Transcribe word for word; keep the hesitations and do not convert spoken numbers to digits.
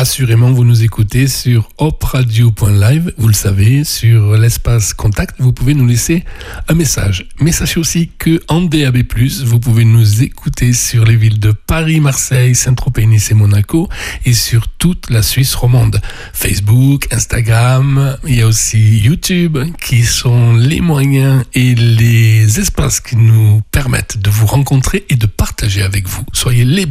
assurément, vous nous écoutez sur hop radio point live. Vous le savez, sur l'espace contact, vous pouvez nous laisser un message. Mais sachez aussi qu'en D A B plus, vous pouvez nous écouter sur les villes de Paris, Marseille, Saint-Tropez, Nice et Monaco et sur toute la Suisse romande. Facebook, Instagram, il y a aussi YouTube qui sont les moyens et les espaces qui nous permettent de vous rencontrer et de partager avec vous. Soyez les bienvenus.